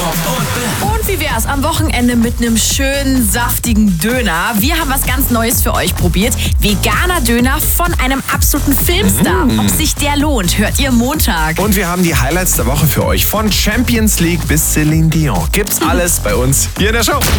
Jakob und Ben. Und wie wär's am Wochenende mit einem schönen, saftigen Döner? Wir haben was ganz Neues für euch probiert. Veganer Döner von einem absoluten Filmstar. Ob sich der lohnt, hört ihr Montag. Und wir haben die Highlights der Woche für euch. Von Champions League bis Celine Dion. Gibt's alles bei uns hier in der Show.